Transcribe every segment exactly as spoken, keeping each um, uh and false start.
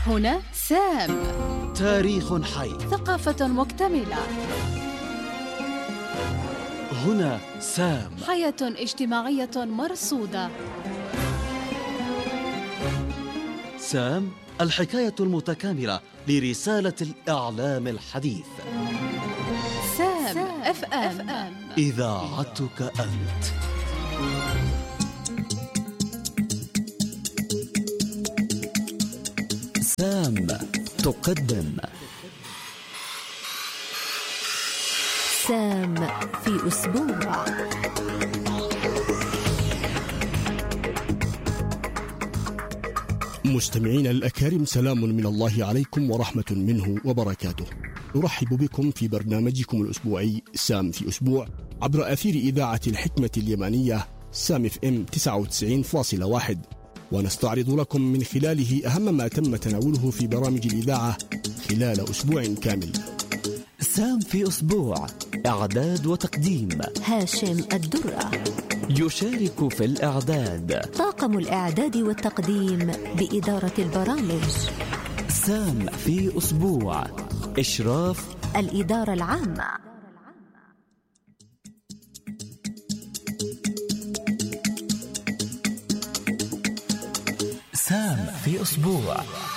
هنا سام، تاريخ حي، ثقافة مكتملة. هنا سام، حياة اجتماعية مرصودة. سام، الحكاية المتكاملة لرسالة الإعلام الحديث. سام, سام اف ام, إذاعتك أنت. سام تقدم سام في أسبوع. مستمعينا الأكارم، سلام من الله عليكم ورحمة منه وبركاته. نرحب بكم في برنامجكم الأسبوعي سام في أسبوع عبر أثير إذاعة الحكمة اليمنية سام اف ام تسعة وتسعين فاصلة واحد، ونستعرض لكم من خلاله أهم ما تم تناوله في برامج الإذاعة خلال أسبوع كامل. سام في أسبوع، إعداد وتقديم هاشم الدرة. يشارك في الإعداد طاقم الإعداد والتقديم بإدارة البرامج. سام في أسبوع، إشراف الإدارة العامة. سام في أسبوع.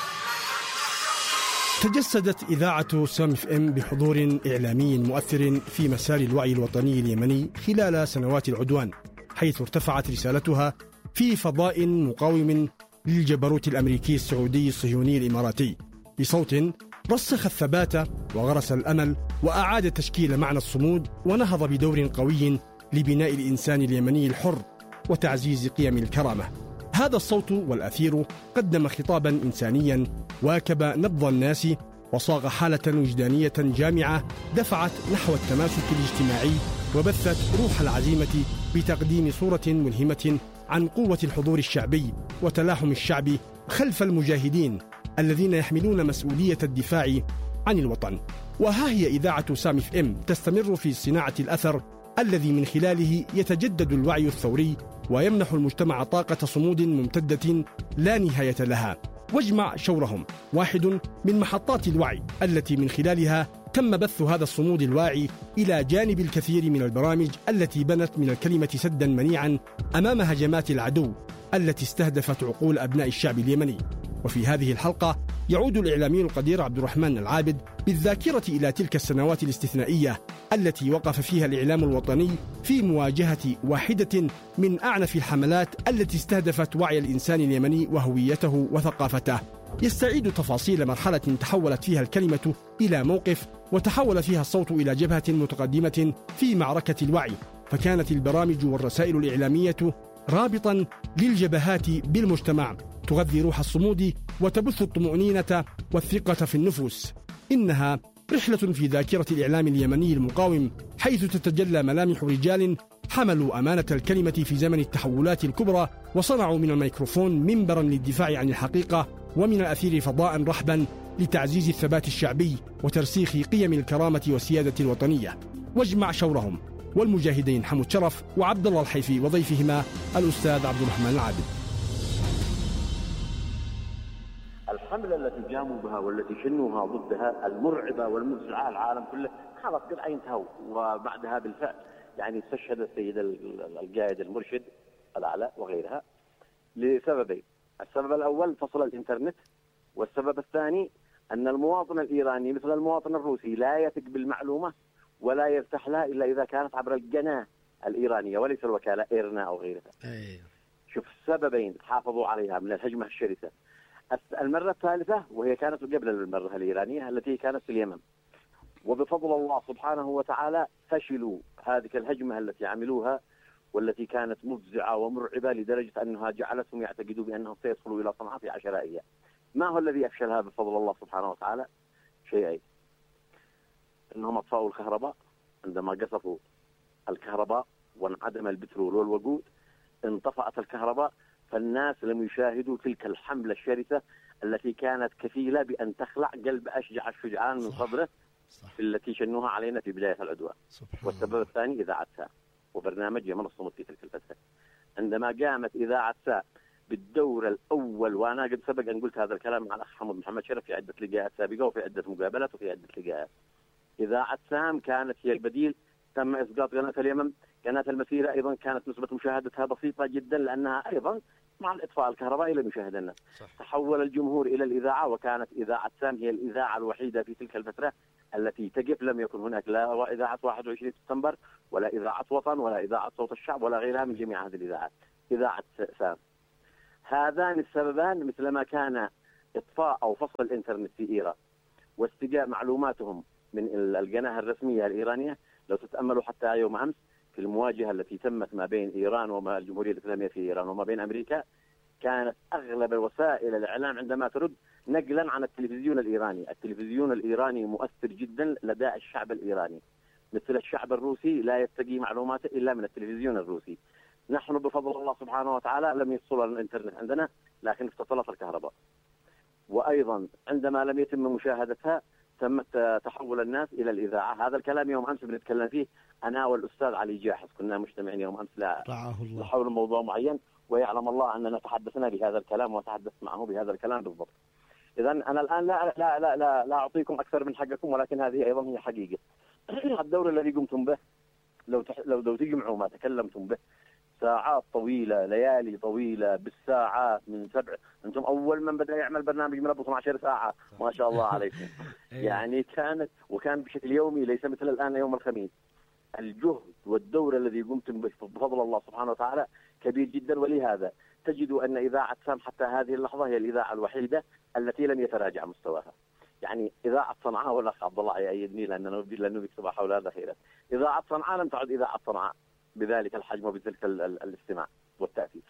تجسدت إذاعة سام اف ام بحضور إعلامي مؤثر في مسار الوعي الوطني اليمني خلال سنوات العدوان، حيث ارتفعت رسالتها في فضاء مقاوم للجبروت الأمريكي السعودي الصهيوني الإماراتي، بصوت رسخ الثبات وغرس الأمل وأعاد تشكيل معنى الصمود، ونهض بدور قوي لبناء الإنسان اليمني الحر وتعزيز قيم الكرامة. هذا الصوت والأثير قدم خطابا إنسانيا واكب نبض الناس وصاغ حالة وجدانية جامعة دفعت نحو التماسك الاجتماعي، وبثت روح العزيمة بتقديم صورة ملهمة عن قوة الحضور الشعبي وتلاحم الشعب خلف المجاهدين الذين يحملون مسؤولية الدفاع عن الوطن. وها هي إذاعة سام اف ام تستمر في صناعة الأثر الذي من خلاله يتجدد الوعي الثوري ويمنح المجتمع طاقة صمود ممتدة لا نهاية لها. واجمع شورهم، واحد من محطات الوعي التي من خلالها تم بث هذا الصمود الواعي إلى جانب الكثير من البرامج التي بنت من الكلمة سدا منيعا أمام هجمات العدو التي استهدفت عقول أبناء الشعب اليمني. وفي هذه الحلقة يعود الإعلامي القدير عبد الرحمن العابد بالذاكرة إلى تلك السنوات الاستثنائية التي وقف فيها الإعلام الوطني في مواجهة واحدة من أعنف الحملات التي استهدفت وعي الإنسان اليمني وهويته وثقافته. يستعيد تفاصيل مرحلة تحولت فيها الكلمة إلى موقف، وتحول فيها الصوت إلى جبهة متقدمة في معركة الوعي، فكانت البرامج والرسائل الإعلامية رابطا للجبهات بالمجتمع، تغذي روح الصمود وتبث الطمأنينة والثقة في النفوس. إنها رحلة في ذاكرة الإعلام اليمني المقاوم، حيث تتجلى ملامح رجال حملوا أمانة الكلمة في زمن التحولات الكبرى، وصنعوا من الميكروفون منبرا للدفاع عن الحقيقة، ومن الأثير فضاء رحبا لتعزيز الثبات الشعبي وترسيخ قيم الكرامة والسيادة الوطنية. واجمع شورهم والمجاهدين حمود شرف وعبد الله الحيفي وضيفهما الأستاذ عبد الرحمن العابد. الحملة التي قاموا بها والتي شنوها ضدها المرعبة والمفزعة العالم كله خلاص قد انتهوا، وبعدها بالفعل يعني استشهد السيد القائد المرشد الأعلى وغيرها لسببين. السبب الأول فصل الإنترنت، والسبب الثاني أن المواطن الإيراني مثل المواطن الروسي لا يثق بالمعلومة ولا يرتاح لها إلا إذا كانت عبر القناة الإيرانية وليس الوكالة إيرنا أو غيرها. أيه. شوف السببين حافظوا عليها من الهجمة الشرسة. المرة الثالثة وهي كانت قبل المرة الإيرانية التي كانت في اليمن، وبفضل الله سبحانه وتعالى فشلوا هذه الهجمة التي عملوها والتي كانت مفزعة ومرعبة لدرجة أنها جعلتهم يعتقدوا بأنهم سيدخلوا إلى صنعاء عشوائية. ما هو الذي أفشلها بفضل الله سبحانه وتعالى؟ شيئين: أنهم أطفأوا الكهرباء عندما قصفوا الكهرباء وانعدم البترول والوقود، انطفأت الكهرباء، فالناس لم يشاهدوا تلك الحملة الشرسة التي كانت كفيلة بأن تخلع قلب أشجع الشجعان من صدره التي شنوها علينا في بداية العدوان. والسبب الثاني إذاعة ساء وبرنامج يمن الصمود في تلك الفترة. عندما قامت إذاعة ساء بالدور الأول، وأنا قد سبق أن قلت هذا الكلام مع الأخ حمد محمد شرف في عدة لقاءات سابقة وفي عدة مقابلات وفي عدة لقاءات. إذاعة سام كانت هي البديل، تم إسقاط قناة اليمن. قناة المسيرة أيضا كانت نسبة مشاهدتها بسيطة جدا لأنها أيضا مع الإطفاء الكهربائي لم يشاهد الناس. تحول الجمهور إلى الإذاعة، وكانت إذاعة سام هي الإذاعة الوحيدة في تلك الفترة التي تقف. لم يكن هناك لا إذاعة واحد وعشرين سبتمبر ولا إذاعة وطن ولا إذاعة صوت الشعب ولا غيرها من جميع هذه الإذاعات، إذاعة سام. هذان السببان مثلما كان إطفاء أو فصل الإنترنت في إيران واستجاء معلوماتهم من القناة الرسمية الإيرانية، لو تتأملوا حتى يوم أمس في المواجهة التي تمت ما بين إيران وما الجمهورية الإسلامية في إيران وما بين أمريكا، كانت أغلب وسائل الإعلام عندما ترد نقلا عن التلفزيون الإيراني. التلفزيون الإيراني مؤثر جدا لدى الشعب الإيراني، مثل الشعب الروسي لا يستقي معلوماته إلا من التلفزيون الروسي. نحن بفضل الله سبحانه وتعالى لم يفصل الإنترنت عندنا، لكن اتصلت الكهرباء، وأيضا عندما لم يتم مشاهدتها تم تحول الناس إلى الإذاعة. هذا الكلام يوم أمس بنتكلم فيه أنا والأستاذ علي جاحظ، كنا مجتمعين يوم أمس حول موضوع معين، ويعلم الله أننا تحدثنا بهذا الكلام وتحدثت معه بهذا الكلام بالضبط. إذا أنا الآن لا لا لا لا, لا أعطيكم أكثر من حقكم، ولكن هذه أيضا هي حقيقة. الدور الذي قمتم به لو تح... لو لو تجمعوا ما تكلمتم به، ساعات طويلة، ليالي طويلة بالساعات، من سبع، أنتم أول من بدأ يعمل برنامج من أبو اثنتي عشرة ساعة، ما شاء الله عليكم. يعني كانت وكان بشكل يومي، ليس مثل الآن يوم الخميس. الجهد والدور الذي قمتم به بفضل الله سبحانه وتعالى كبير جدا، ولهذا تجدوا أن إذاعة سام حتى هذه اللحظة هي الإذاعة الوحيدة التي لم يتراجع مستواها. يعني إذاعة صنعاء، والأخ عبد الله يأيدني لأنه لأنه بيكتب حول هذا خيرا، إذاعة صنعاء لم تعد إذاعة صنعاء بذلك الحجم وبتلك الاستماع والتأثير.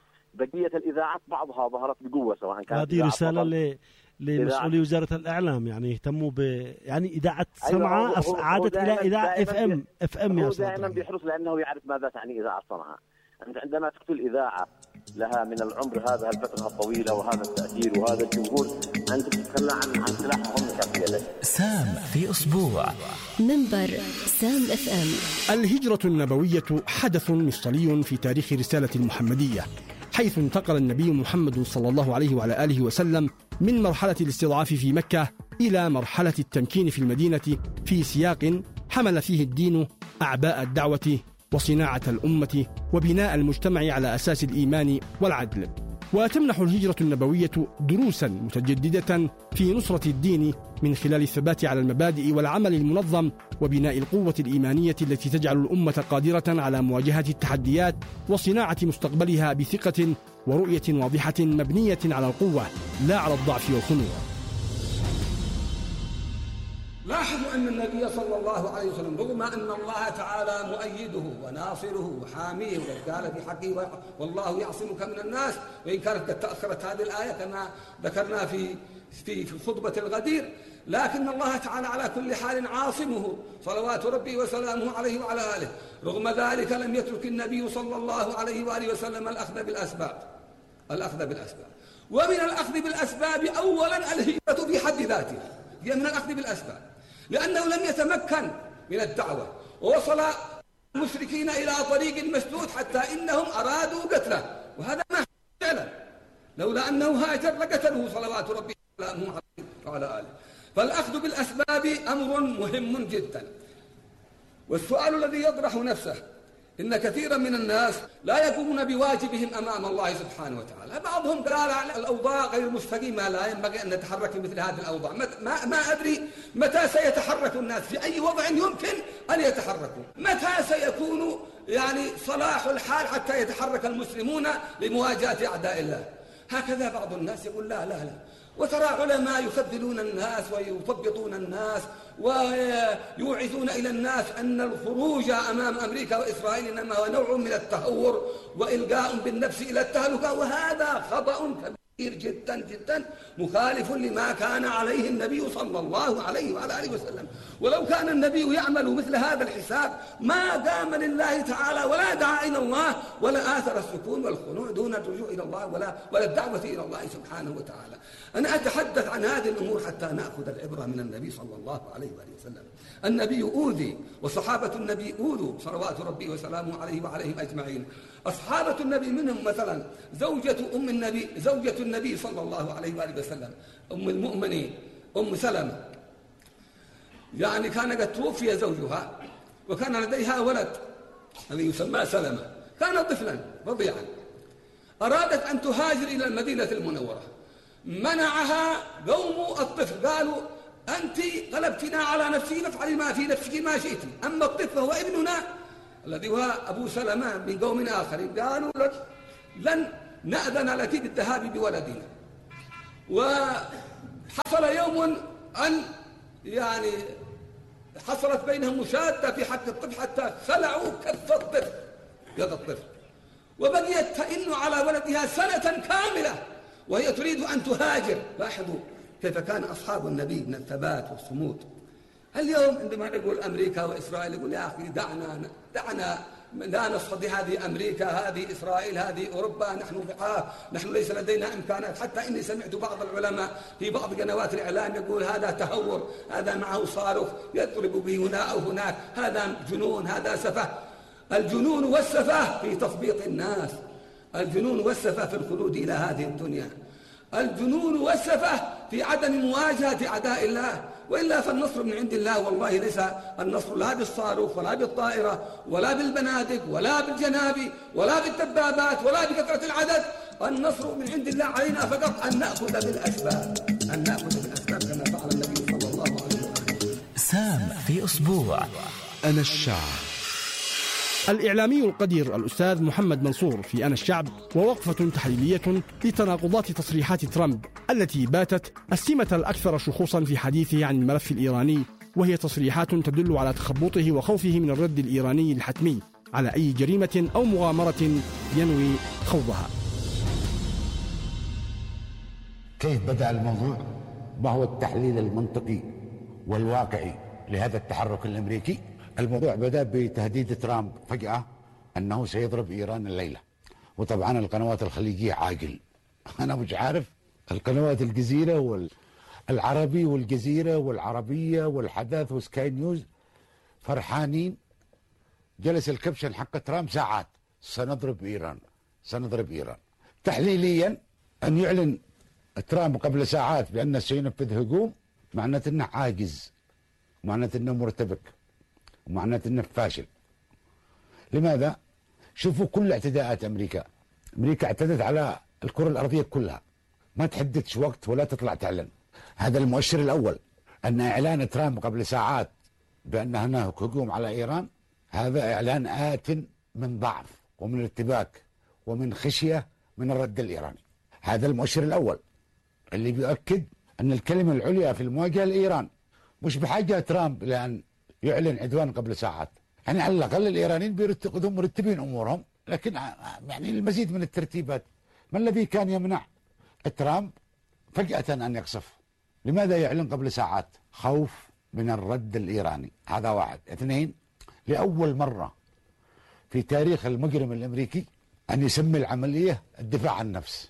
بقية الإذاعات بعضها ظهرت بقوة، سواء كانت هذه رسالة ل لمسؤولي وزارة الإعلام، يعني يهتموا ب يعني إذاعة صنعاء أيوة، عادت إلى إذاعة اف ام اف ام يا صديقي. دائما بيحرص لأنه يعرف ماذا تعني إذاعة صنعاء. أنت عندما تقتل إذاعة لها من العمر هذا الفترة الطويلة وهذا التأثير وهذا الجمهور، أنت تتخلى عن عن سلاحهم كافية. سام في أسبوع. منبر سام اف ام. الهجرة النبوية حدث مفصلي في تاريخ رسالة المحمدية، حيث انتقل النبي محمد صلى الله عليه وعلى آله وسلم من مرحلة الاستضعاف في مكة إلى مرحلة التمكين في المدينة، في سياق حمل فيه الدين أعباء الدعوة وصناعة الأمة وبناء المجتمع على أساس الإيمان والعدل. وتمنح الهجرة النبوية دروسا متجددة في نصرة الدين من خلال الثبات على المبادئ والعمل المنظم وبناء القوة الإيمانية التي تجعل الأمة قادرة على مواجهة التحديات وصناعة مستقبلها بثقة ورؤية واضحة مبنية على القوة لا على الضعف والخنوع. لاحظوا أن النبي صلى الله عليه وسلم رغم أن الله تعالى مؤيده وناصره وحاميه، وقال في حقه والله يعصمك من الناس، وإن كانت قد تأخرت هذه الآية كما ذكرنا في في في خطبة الغدير، لكن الله تعالى على كل حال عاصمه صلوات ربي وسلامه عليه وعلى آله. رغم ذلك لم يترك النبي صلى الله عليه وآله وسلم الأخذ بالأسباب الأخذ بالأسباب ومن الأخذ بالأسباب أولا الهجرة في حد ذاتها، هي من الأخذ بالأسباب، لأنه لم يتمكن من الدعوة، ووصل المشركين إلى طريق مسدود حتى إنهم أرادوا قتله، وهذا ما فعلا، لولا أنه هاجر لقتلوه صلوات ربي وسلامه عليه وعلى آله. فالأخذ بالأسباب أمر مهم جدا. والسؤال الذي يطرح نفسه إن كثيرا من الناس لا يقومون بواجبهم أمام الله سبحانه وتعالى. بعضهم قال الأوضاع غير مستقيمة، لا ينبغي أن نتحرك في مثل هذه الأوضاع. ما, ما أدري متى سيتحرك الناس، في أي وضع يمكن أن يتحركوا، متى سيكون يعني صلاح الحال حتى يتحرك المسلمون لمواجهة أعداء الله. هكذا بعض الناس يقول لا لا لا، وترى علماء يخذلون الناس ويثبطون الناس ويوعظون إلى الناس أن الخروج أمام أمريكا وإسرائيل إنما هو نوع من التهور وإلقاء بالنفس إلى التهلكة، وهذا خطأ كبير جدا جدا مخالف لما كان عليه النبي صلى الله عليه وعلى آله وسلم. ولو كان النبي يعمل مثل هذا الحساب ما قام لله تعالى ولا دعا إلى الله ولا آثر السكون والخنوع دون الرجوع إلى الله ولا ولا الدعوة إلى الله سبحانه وتعالى. أنا أتحدث عن هذه الأمور حتى نأخذ العبرة من النبي صلى الله عليه وآله وسلم. النبي أوذي وصحابة النبي أوذوا صلوات ربي وسلامه عليه وعليهم أجمعين. أصحابة النبي منهم مثلا زوجة أم النبي زوجة النبي صلى الله عليه وآله وسلم أم المؤمنين أم سلمة، يعني كان قد توفي زوجها وكان لديها ولد الذي يسمى سلمة، كان طفلا رضيعا، أرادت أن تهاجر إلى المدينة المنورة، منعها قوم الطفل، قالوا أنت غلبتنا على نفسك فافعلي ما في نفسك ما شئت، أما الطفل فهو ابننا الذي هو أبو سلمة من قوم آخرين، قالوا لك لن نأذن لك بالذهاب بولدنا. وحصل يوم أن يعني حصلت بينهم مشادة في حق الطفل حتى خلعوا كف الطفل يد الطفل، وبقيت تئن على ولدها سنة كاملة وهي تريد أن تهاجر. لاحظوا كيف كان أصحاب النبي من الثبات والصمود. اليوم عندما نقول أمريكا وإسرائيل يقول يا أخي دعنا دعنا لا نصفد هذه أمريكا هذه إسرائيل هذه أوروبا، نحن ضعاف، نحن ليس لدينا إمكانات. حتى إني سمعت بعض العلماء في بعض قنوات الإعلام يقول هذا تهور، هذا معه صاروخ يضرب به هنا أو هناك، هذا جنون، هذا سفه. الجنون والسفه في تثبيط الناس، الجنون والسفه في الخلود إلى هذه الدنيا، الجنون والسفه في عدم مواجهة أعداء الله. وإلا فالنصر من عند الله، والله ليس النصر لا بالصاروخ ولا بالطائرة ولا بالبنادق ولا بالجنابي ولا بالدبابات ولا بكثرة العدد، النصر من عند الله، علينا فقط أن نأخذ بالأسباب، أن نأخذ بالأسباب كما فعل النبي صلى الله عليه وسلم. سام في أسبوع. أنا الشعب. الإعلامي القدير الأستاذ محمد منصور في أنا الشعب، ووقفة تحليلية لتناقضات تصريحات ترامب التي باتت السمة الأكثر شخوصا في حديثه عن الملف الإيراني، وهي تصريحات تدل على تخبطه وخوفه من الرد الإيراني الحتمي على أي جريمة أو مغامرة ينوي خوضها. كيف بدأ الموضوع؟ ما هو التحليل المنطقي والواقعي لهذا التحرك الأمريكي؟ الموضوع بدأ بتهديد ترامب فجأة أنه سيضرب إيران الليلة، وطبعا القنوات الخليجية عاقل، أنا مش عارف القنوات الجزيرة والعربي والجزيرة والعربية والحدث وسكاي نيوز فرحانين. جلس الكبشن حق ترامب ساعات، سنضرب إيران سنضرب إيران. تحليليا أن يعلن ترامب قبل ساعات بأنه سينفذ هجوم، معناته أنه عاجز، معناته أنه مرتبك، ومعناته أنه فاشل. لماذا؟ شوفوا كل اعتداءات أمريكا، أمريكا اعتدت على الكرة الأرضية كلها، ما تحددش وقت ولا تطلع تعلن. هذا المؤشر الأول، أن إعلان ترامب قبل ساعات بأن هناك هجوم على إيران، هذا إعلان آت من ضعف ومن ارتباك ومن خشية من الرد الإيراني. هذا المؤشر الأول اللي بيؤكد أن الكلمة العليا في المواجهة لإيران، مش بحاجة ترامب لأن يعلن عدوان قبل ساعات. يعني على الأقل الإيرانيين بيرتقدون مرتبين أمورهم، لكن يعني المزيد من الترتيبات. ما الذي كان يمنع ترامب فجأة أن يقصف؟ لماذا يعلن قبل ساعات؟ خوف من الرد الإيراني، هذا واحد. اثنين، لأول مرة في تاريخ المجرم الأمريكي أن يسمي العملية الدفاع عن النفس.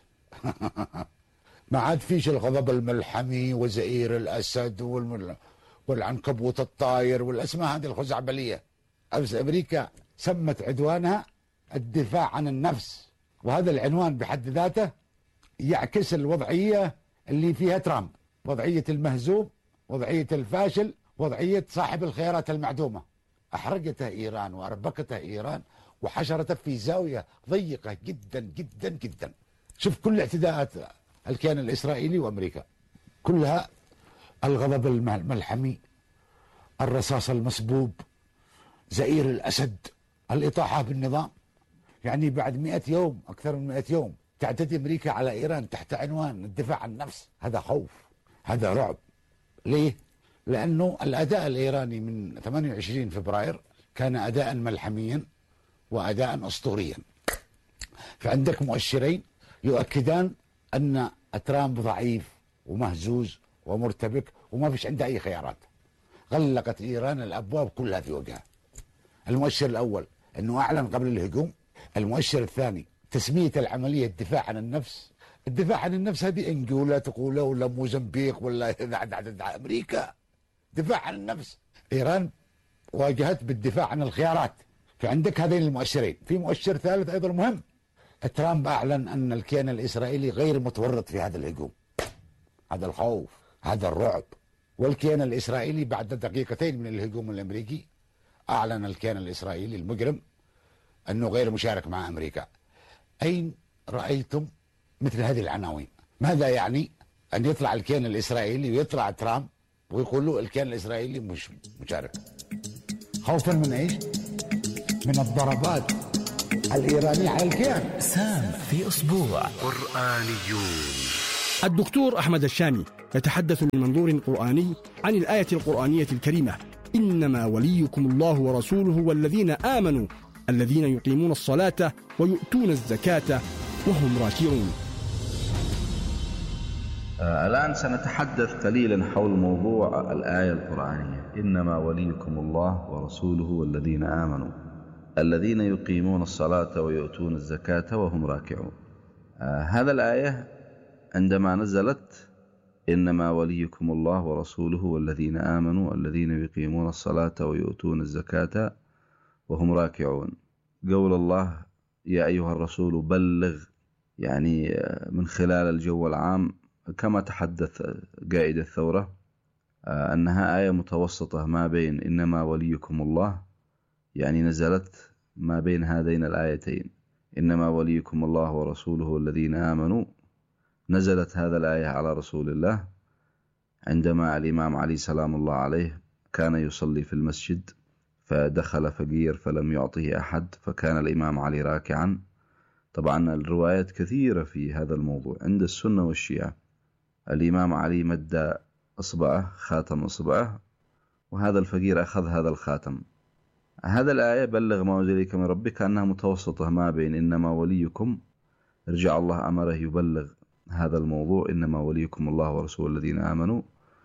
ما عاد فيش الغضب الملحمي وزئير الأسد والمل... والعنكبوت الطاير والأسماء هذه الخزعبلية. أمس أمريكا سمت عدوانها الدفاع عن النفس، وهذا العنوان بحد ذاته يعكس الوضعية اللي فيها ترامب، وضعية المهزوم، وضعية الفاشل، وضعية صاحب الخيارات المعدومة. أحرقته إيران وأربكته إيران وحشرته في زاوية ضيقة جدا جدا جدا. شوف كل اعتداءات الكيان الإسرائيلي وأمريكا كلها الغضب الملحمي، الرصاص المسبوب، زئير الأسد، الإطاحة بالنظام. يعني بعد مئة يوم، أكثر من مئة يوم، تعتدي أمريكا على إيران تحت عنوان الدفاع عن النفس. هذا خوف، هذا رعب. ليه؟ لأنه الأداء الإيراني من ثمانية وعشرين فبراير كان أداء ملحميا وأداء أسطوريا. فعندك مؤشرين يؤكدان أن ترامب ضعيف ومهزوز ومرتبك وما فيش عنده أي خيارات. غلقت إيران الأبواب كلها في وجهها. المؤشر الأول أنه أعلن قبل الهجوم. المؤشر الثاني تسمية العملية الدفاع عن النفس. الدفاع عن النفس هذه أنجولا تقوله ولا موزمبيق ولا أمريكا. دفاع عن النفس. إيران واجهت بالدفاع عن الخيارات، فعندك هذين المؤشرين. في مؤشر ثالث أيضا مهم، ترامب أعلن أن الكيان الإسرائيلي غير متورط في هذا الهجوم، هذا الخوف، هذا الرعب. والكيان الإسرائيلي بعد دقيقتين من الهجوم الأمريكي أعلن الكيان الإسرائيلي المجرم أنه غير مشارك مع أمريكا. أين رأيتم مثل هذه العناوين؟ ماذا يعني أن يطلع الكيان الإسرائيلي ويطلع ترامب ويقول له الكيان الإسرائيلي مش مشارك؟ خوفا من إيش؟ من الضربات الإيرانية على الكيان. سام في أسبوع قرآنيون. الدكتور أحمد الشامي يتحدث من منظور قرآني عن الآية القرآنية الكريمة: إنما وليكم الله ورسوله والذين آمنوا الذين يقيمون الصلاة ويؤتون الزكاة وهم راكعون. آه الآن سنتحدث قليلا حول موضوع الآية القرآنية: إنما وليكم الله ورسوله والذين آمنوا الذين يقيمون الصلاة ويؤتون الزكاة وهم راكعون. آه هذا الآية عندما نزلت إنما وليكم الله ورسوله والذين آمنوا الذين يقيمون الصلاة ويؤتون الزكاة وهم راكعون، قول الله يا أيها الرسول بلغ، يعني من خلال الجو العام كما تحدث قائد الثورة أنها آية متوسطة ما بين إنما وليكم الله، يعني نزلت ما بين هذين الآيتين، إنما وليكم الله ورسوله والذين آمنوا. نزلت هذا الآية على رسول الله عندما الإمام علي سلام الله عليه كان يصلي في المسجد فدخل فقير فلم يعطه أحد فكان الإمام علي راكعا. طبعا الروايات كثيرة في هذا الموضوع عند السنة والشيعة. الإمام علي مد أصبعه، خاتم أصبعه، وهذا الفقير أخذ هذا الخاتم. هذا الآية بلغ ما أنزل إليك من ربك أنها متوسطة ما بين إنما وليكم، رجع الله أمره يبلغ هذا الموضوع إنما وليكم الله ورسوله الذين آمنوا.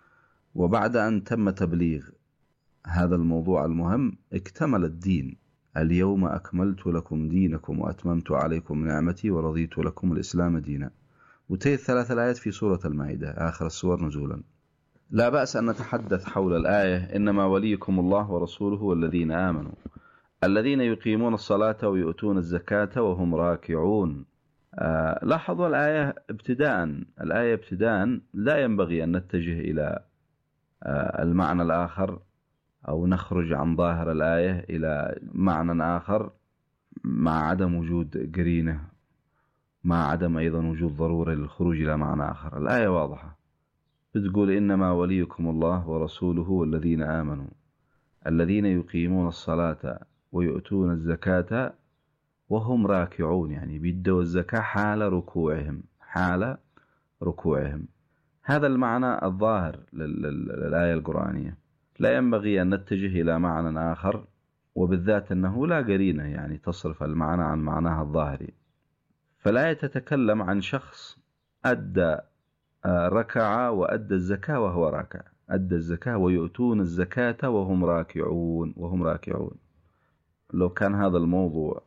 وبعد أن تم تبليغ هذا الموضوع المهم اكتمل الدين: اليوم أكملت لكم دينكم وأتممت عليكم نعمتي ورضيت لكم الإسلام دينا. وتي الثلاث الآيات في سورة المائدة آخر السور نزولا. لا بأس أن نتحدث حول الآية إنما وليكم الله ورسوله والذين آمنوا الذين يقيمون الصلاة ويؤتون الزكاة وهم راكعون. آه لاحظوا الآية ابتداء الآية ابتداء لا ينبغي أن نتجه إلى آه المعنى الآخر أو نخرج عن ظاهر الآية إلى معنى آخر مع عدم وجود قرينة، مع عدم أيضا وجود ضرورة للخروج إلى معنى آخر. الآية واضحة، بتقول إنما وليكم الله ورسوله والذين آمنوا الذين يقيمون الصلاة ويؤتون الزكاة وهم راكعون، يعني بيدوا الزكاة حال ركوعهم، حال ركوعهم. هذا المعنى الظاهر للآية القرآنية. لا ينبغي أن نتجه إلى معنى آخر، وبالذات أنه لا قرينة يعني تصرف المعنى عن معناها الظاهري. فالآية تتكلم عن شخص أدى ركع وأدى الزكاة وهو راكع، أدى الزكاة ويؤتون الزكاة وهم راكعون وهم راكعون. لو كان هذا الموضوع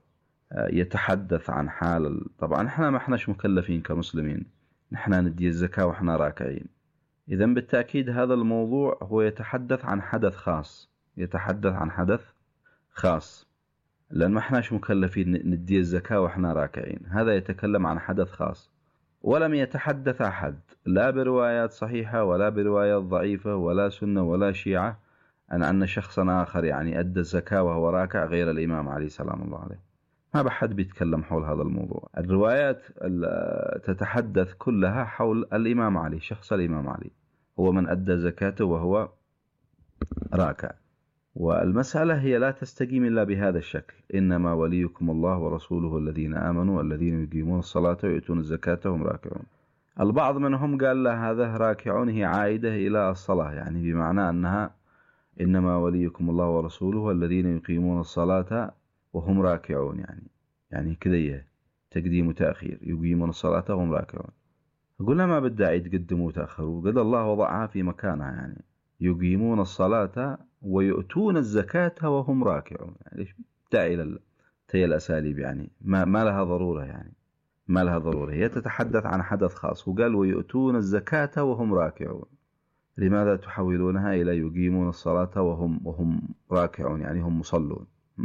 يتحدث عن حال، طبعا احنا ما احناش مكلفين كمسلمين نحنا ندي الزكاة وإحنا راكعين، إذن بالتأكيد هذا الموضوع هو يتحدث عن حدث خاص، يتحدث عن حدث خاص، لأن ما احناش مكلفين ندي الزكاة وإحنا راكعين. هذا يتكلم عن حدث خاص، ولم يتحدث أحد لا بروايات صحيحة ولا بروايات ضعيفة ولا سنة ولا شيعة أن أن شخصا آخر يعني أدى الزكاة وهو راكع غير الإمام علي سلام الله عليه. ما بحد بيتكلم حول هذا الموضوع. الروايات تتحدث كلها حول الإمام علي، شخص الإمام علي هو من أدى زكاته وهو راكع. والمسألة هي لا تستقيم إلا بهذا الشكل: إنما وليكم الله ورسوله الذين آمنوا الذين يقيمون الصلاة ويؤتون الزكاة وهم راكعون. البعض منهم قال لا، هذا راكعون هي عائدة إلى الصلاة، يعني بمعنى أنها إنما وليكم الله ورسوله الذين يقيمون الصلاة وهم راكعون، يعني يعني كذا تقديم وتأخير، يقيمون الصلاة وهم راكعون. قلنا ما بالداعي تقدموا وتأخروا، قد الله وضعها في مكانها، يعني يقيمون الصلاة ويؤتون الزكاة وهم راكعون. يعني ليش داعي للتي الأساليب؟ يعني ما ما لها ضرورة، يعني ما لها ضرورة. هي تتحدث عن حدث خاص، وقال ويؤتون الزكاة وهم راكعون. لماذا تحولونها إلى يقيمون الصلاة وهم وهم راكعون؟ يعني هم مصلون.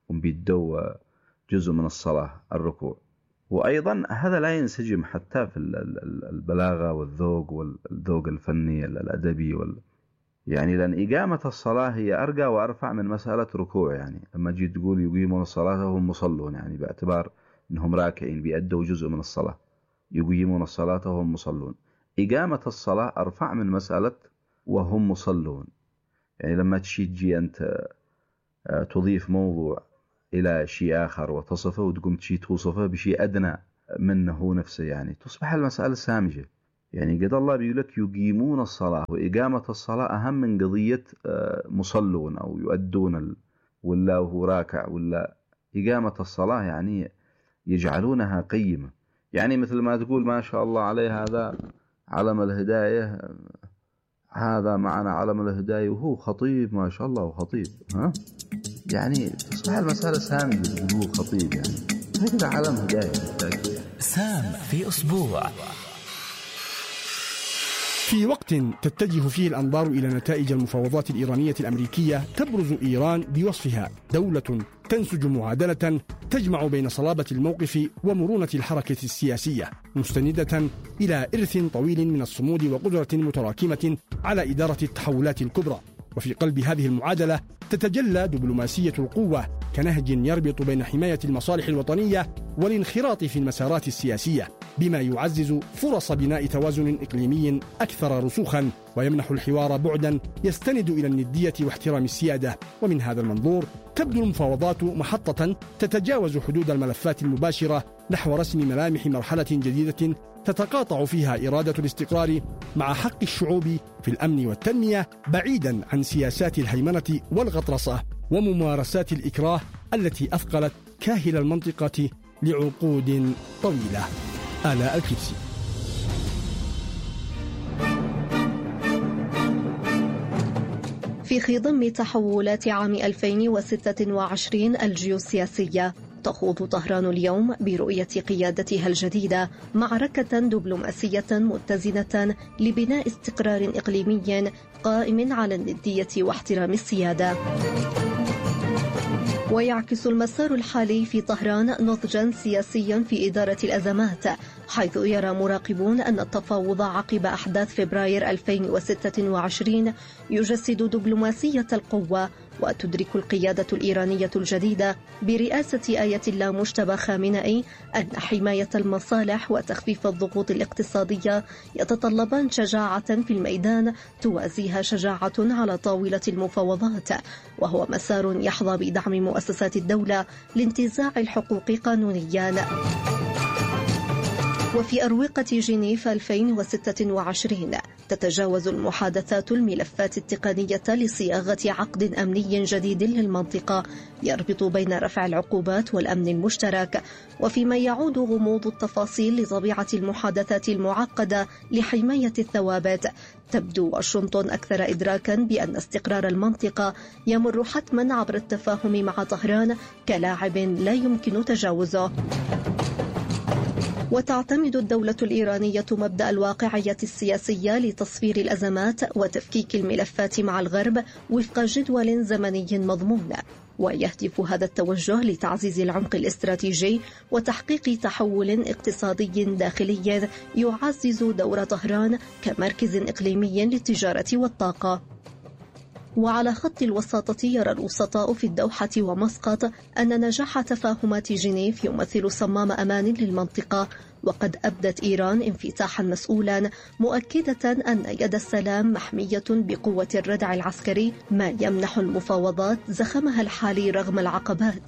وبيدوا جزء من الصلاة الركوع. وأيضا هذا لا ينسجم حتى في البلاغة والذوق والذوق الفني الأدبي وال... يعني لأن إقامة الصلاة هي أرقى وأرفع من مسألة ركوع. يعني لما جي تقول يقيمون الصلاة وهم مصلون، يعني باعتبار أنهم راكعين بيأدوا جزء من الصلاة، يقيمون الصلاة وهم مصلون. إقامة الصلاة أرفع من مسألة وهم مصلون. يعني لما تجي أنت تضيف موضوع إلى شيء آخر وتصفه وتقوم تشي توصفه بشيء أدنى منه نفسه، يعني تصبح المسألة سامجة. يعني قد الله بيقول لك يقيمون الصلاة، وإقامة الصلاة أهم من قضية مصلون أو يؤدون ولا وهو راكع، ولا إقامة الصلاة يعني يجعلونها قيمة. يعني مثل ما تقول ما شاء الله عليه هذا علم الهداية، هذا معنا علم الهداية وهو خطيب ما شاء الله وخطيب، ها يعني تصبح المسألة سامجة وهو خطيب، يعني هذا علم هداية. سام في أسبوع. في وقت تتجه فيه الأنظار إلى نتائج المفاوضات الإيرانية الأمريكية، تبرز إيران بوصفها دولة تنسج معادلة تجمع بين صلابة الموقف ومرونة الحركة السياسية، مستندة إلى إرث طويل من الصمود وقدرة متراكمة على إدارة التحولات الكبرى. وفي قلب هذه المعادلة تتجلى دبلوماسية القوة كنهج يربط بين حماية المصالح الوطنية والانخراط في المسارات السياسية، بما يعزز فرص بناء توازن إقليمي أكثر رسوخا، ويمنح الحوار بعدا يستند إلى الندية واحترام السيادة. ومن هذا المنظور تبدو المفاوضات محطة تتجاوز حدود الملفات المباشرة نحو رسم ملامح مرحلة جديدة تتقاطع فيها إرادة الاستقرار مع حق الشعوب في الأمن والتنمية، بعيدا عن سياسات الهيمنة والغطرسة وممارسات الإكراه التي أثقلت كاهل المنطقة لعقود طويلة. آلاء الكرسي. في خضم تحولات عام ألفين وستة وعشرين الجيوسياسية، تخوض طهران اليوم برؤية قيادتها الجديدة معركة دبلوماسية متزنة لبناء استقرار إقليمي قائم على الندية واحترام السيادة. ويعكس المسار الحالي في طهران نضجا سياسيا في إدارة الأزمات، حيث يرى مراقبون أن التفاوض عقب أحداث فبراير ألفين وستة وعشرين يجسد دبلوماسية القوة. وتدرك القيادة الإيرانية الجديدة برئاسة آية الله مجتبى خامنئي أن حماية المصالح وتخفيف الضغوط الاقتصادية يتطلبان شجاعة في الميدان توازيها شجاعة على طاولة المفاوضات، وهو مسار يحظى بدعم مؤسسات الدولة لانتزاع الحقوق قانونيا. وفي أروقة جنيف ألفين وستة وعشرين تتجاوز المحادثات الملفات التقنية لصياغة عقد أمني جديد للمنطقة يربط بين رفع العقوبات والأمن المشترك، وفيما يعود غموض التفاصيل لطبيعة المحادثات المعقدة لحماية الثوابت. تبدو واشنطن أكثر إدراكا بأن استقرار المنطقة يمر حتما عبر التفاهم مع طهران كلاعب لا يمكن تجاوزه. وتعتمد الدولة الإيرانية مبدأ الواقعية السياسية لتصفير الأزمات وتفكيك الملفات مع الغرب وفق جدول زمني مضمون، ويهدف هذا التوجه لتعزيز العمق الاستراتيجي وتحقيق تحول اقتصادي داخلي يعزز دور طهران كمركز إقليمي للتجارة والطاقة. وعلى خط الوساطة يرى الوسطاء في الدوحة ومسقط أن نجاح تفاهمات جنيف يمثل صمام أمان للمنطقة، وقد أبدت إيران انفتاحا مسؤولا مؤكدة أن يد السلام محمية بقوة الردع العسكري، ما يمنح المفاوضات زخمها الحالي رغم العقبات.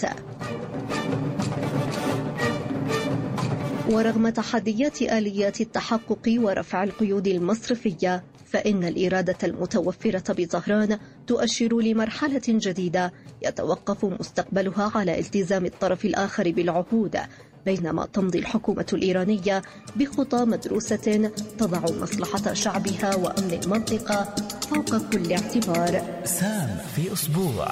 ورغم تحديات آليات التحقق ورفع القيود المصرفية، فإن الإرادة المتوفرة بطهران تؤشر لمرحلة جديدة يتوقف مستقبلها على التزام الطرف الآخر بالعهود، بينما تمضي الحكومة الإيرانية بخطى مدروسة تضع مصلحة شعبها وأمن المنطقة فوق كل اعتبار. سام في أسبوع.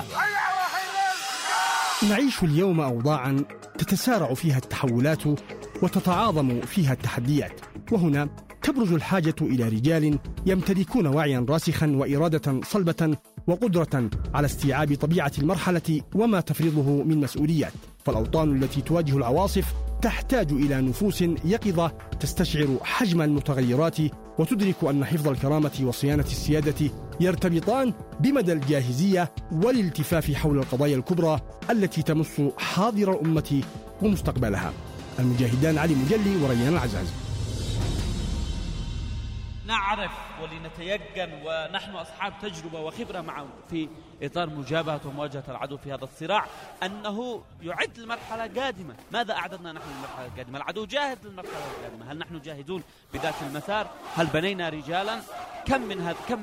نعيش اليوم أوضاعا تتسارع فيها التحولات وتتعاظم فيها التحديات، وهنا تبرز الحاجة إلى رجال يمتلكون وعيا راسخا وإرادة صلبة وقدرة على استيعاب طبيعة المرحلة وما تفرضه من مسؤوليات. فالأوطان التي تواجه العواصف تحتاج إلى نفوس يقظة تستشعر حجم المتغيرات وتدرك أن حفظ الكرامة وصيانة السيادة يرتبطان بمدى الجاهزية والالتفاف حول القضايا الكبرى التي تمس حاضر الأمة ومستقبلها. المجاهدان علي مجلي وريان العزاز. نعرف ولنتيقن ونحن أصحاب تجربة وخبرة معه في إطار مجابهة ومواجهة العدو في هذا الصراع أنه يعد المرحلة قادمة. ماذا أعددنا نحن للمرحلة القادمة؟ العدو جاهز للمرحلة القادمة. هل نحن جاهزون بذات المسار؟ هل بنينا رجالا؟ كم من هذا كم